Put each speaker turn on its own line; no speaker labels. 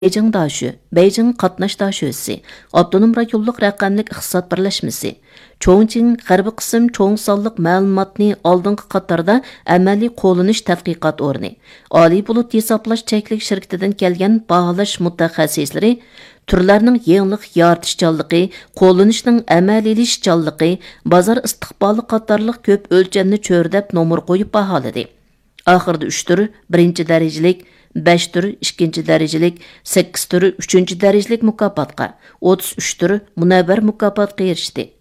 Beyjing Daşu, Beyjing Qatnaş Daşösi, Abdunum rayonluq rəqəmlik iqtisad birləşmisi, Chongqing G'arbiy qism cho'ng sonliq ma'lumotni oldingi qatorda amaliy qo'llanish tadqiqot o'rni, Oliy bulut hisoblash cheklik shirkatidan kelgan baholash mutaxassislari turlarning yangilik yaratishchanligi, qo'llanishning amaliylashishi, bozor istiqboli qatorliq ko'p o'lchamni cho'rdab nomer qo'yib baholadi. Oxirida 3 tur, 1-darajalik 5 tur, 2-darajalik, 8 tur, 3-darajalik mukofotga, 33 tur munavvar mukofotga erishdi.